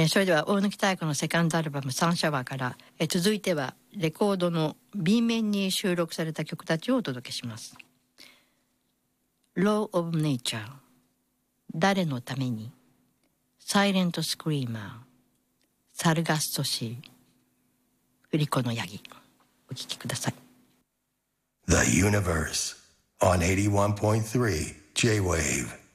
それでは大貫妙子のセカンドアルバムサンシャワーから、続いてはレコードの B 面に収録された曲たちをお届けします。 Law of Nature、 誰のために、 Silent Screamer、 サルガッソシー、振り子のヤギ。お聴きください。 The Universe on 81.3 J-Wave